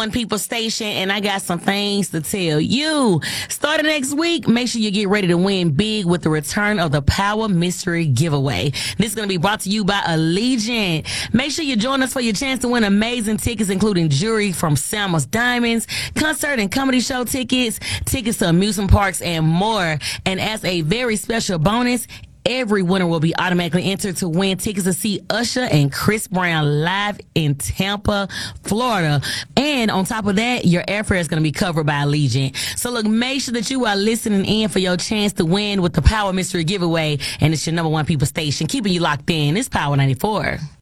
one people station, and I got some things to tell you. Starting next week, make sure you get ready to win big with the return of the Power Mystery Giveaway. This is going to be brought to you by Allegiant. Make sure you join us for your chance to win amazing tickets, including jewelry from Selma's Diamonds, concert and comedy show tickets, tickets to amusement parks, and more. And as a very special bonus, every winner will be automatically entered to win tickets to see Usher and Chris Brown live in Tampa, Florida. And on top of that, your airfare is going to be covered by Allegiant. So look, make sure that you are listening in for your chance to win with the Power Mystery Giveaway. And it's your number one people station, keeping you locked in. It's Power 94.